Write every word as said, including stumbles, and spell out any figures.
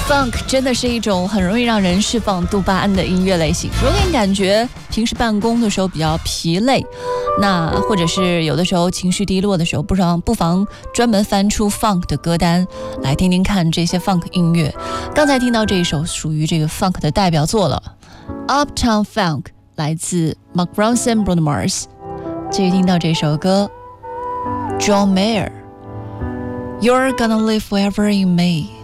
Funk 真的是一种很容易让人释放多巴胺的音乐类型。如果你感觉平时办公的时候比较疲累，那或者是有的时候情绪低落的时候，不妨不妨专门翻出 Funk 的歌单来听听看这些 Funk 音乐。刚才听到这一首属于这个 Funk 的代表作了， Uptown Funk 来自 Mark Ronson Bruno Mars。 继续听到这首歌 John Mayer， You're gonna live wherever you may。